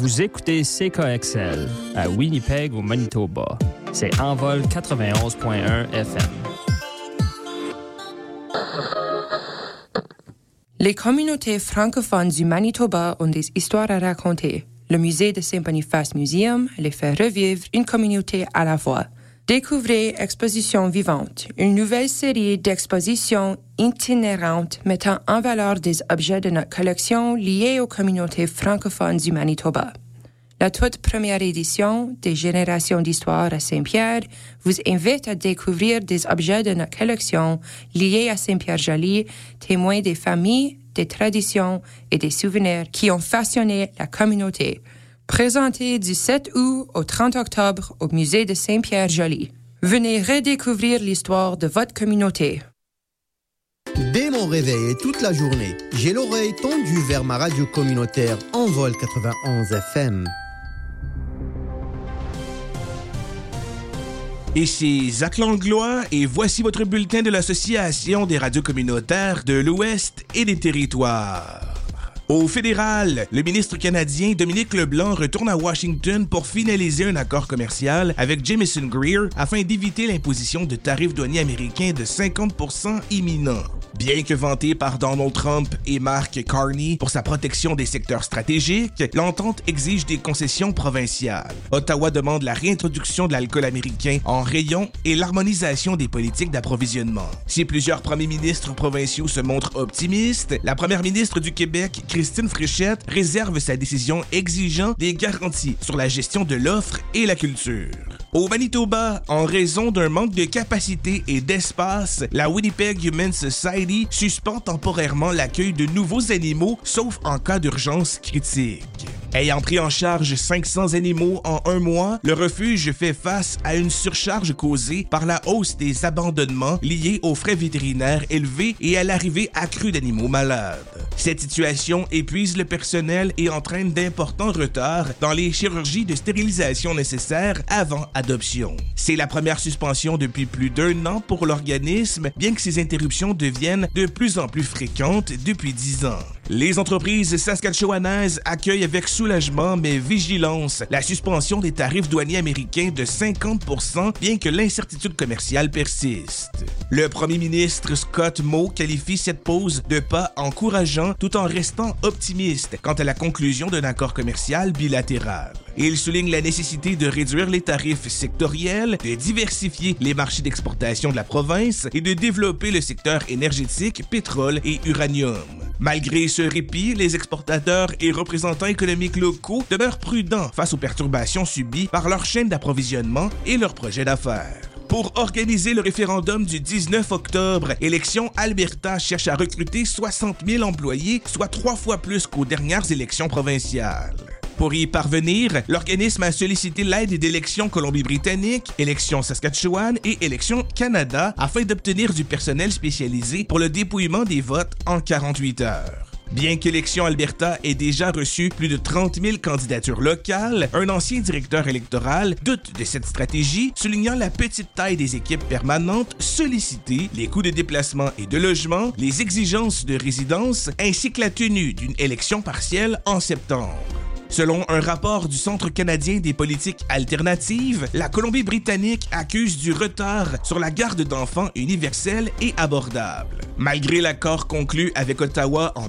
Vous écoutez CKXL à Winnipeg au Manitoba. C'est Envol 91.1 FM. Les communautés francophones du Manitoba ont des histoires à raconter. Le musée de Saint-Boniface Museum les fait revivre une communauté à la fois. Découvrez Exposition Vivante, une nouvelle série d'expositions itinérantes mettant en valeur des objets de notre collection liés aux communautés francophones du Manitoba. La toute première édition des Générations d'Histoire à Saint-Pierre vous invite à découvrir des objets de notre collection liés à Saint-Pierre-Joli, témoins des familles, des traditions et des souvenirs qui ont façonné la communauté. Présenté du 7 août au 30 octobre au musée de Saint-Pierre-Joli. Venez redécouvrir l'histoire de votre communauté. Dès mon réveil et toute la journée, j'ai l'oreille tendue vers ma radio communautaire Envol 91 FM. Ici Zach Langlois et voici votre bulletin de l'Association des radios communautaires de l'Ouest et des Territoires. Au fédéral, le ministre canadien Dominique Leblanc retourne à Washington pour finaliser un accord commercial avec Jamieson Greer afin d'éviter l'imposition de tarifs douaniers américains de 50% imminents. Bien que vanté par Donald Trump et Mark Carney pour sa protection des secteurs stratégiques, l'entente exige des concessions provinciales. Ottawa demande la réintroduction de l'alcool américain en rayon et l'harmonisation des politiques d'approvisionnement. Si plusieurs premiers ministres provinciaux se montrent optimistes, la première ministre du Québec, Christine Fréchette, réserve sa décision exigeant des garanties sur la gestion de l'offre et la culture. Au Manitoba, en raison d'un manque de capacité et d'espace, la Winnipeg Humane Society suspend temporairement l'accueil de nouveaux animaux, sauf en cas d'urgence critique. Ayant pris en charge 500 animaux en un mois, le refuge fait face à une surcharge causée par la hausse des abandonnements liés aux frais vétérinaires élevés et à l'arrivée accrue d'animaux malades. Cette situation épuise le personnel et entraîne d'importants retards dans les chirurgies de stérilisation nécessaires avant adoption. C'est la première suspension depuis plus d'1 an pour l'organisme, bien que ces interruptions deviennent de plus en plus fréquentes depuis 10 ans. Les entreprises saskatchewanaises accueillent avec soulagement mais vigilance la suspension des tarifs douaniers américains de 50%, bien que l'incertitude commerciale persiste. Le premier ministre Scott Moe qualifie cette pause de pas encourageant tout en restant optimiste quant à la conclusion d'un accord commercial bilatéral. Il souligne la nécessité de réduire les tarifs sectoriels, de diversifier les marchés d'exportation de la province et de développer le secteur énergétique, pétrole et uranium. Malgré ce répit, les exportateurs et représentants économiques locaux demeurent prudents face aux perturbations subies par leur chaîne d'approvisionnement et leurs projets d'affaires. Pour organiser le référendum du 19 octobre, Élections Alberta cherche à recruter 60 000 employés, soit 3 fois plus qu'aux dernières élections provinciales. Pour y parvenir, l'organisme a sollicité l'aide d'Élections Colombie-Britannique, Élections Saskatchewan et Élections Canada afin d'obtenir du personnel spécialisé pour le dépouillement des votes en 48 heures. Bien qu'Élections Alberta ait déjà reçu plus de 30 000 candidatures locales, un ancien directeur électoral doute de cette stratégie, soulignant la petite taille des équipes permanentes sollicitées, les coûts de déplacement et de logement, les exigences de résidence, ainsi que la tenue d'une élection partielle en septembre. Selon un rapport du Centre canadien des politiques alternatives, la Colombie-Britannique accuse du retard sur la garde d'enfants universelle et abordable. Malgré l'accord conclu avec Ottawa en